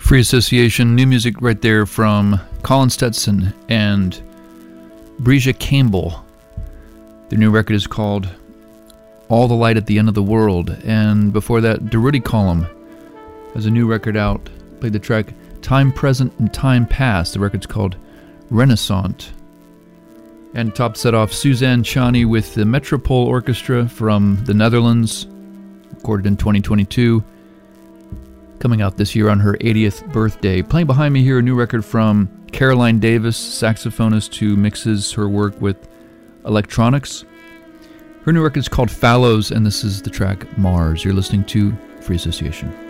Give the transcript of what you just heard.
Free Association, new music right there from Colin Stetson and Breja Campbell. Their new record is called All the Light at the End of the World. And before that, Darude Column has a new record out. Played the track Time Present and Time Past. The record's called Renaissance. And topped set off Suzanne Chani with the Metropole Orchestra from the Netherlands, recorded in 2022. Coming out this year on her 80th birthday. Playing behind me here, a new record from Caroline Davis, saxophonist who mixes her work with electronics. Her new record is called Fallows, and this is the track Mars. You're listening to Free Association.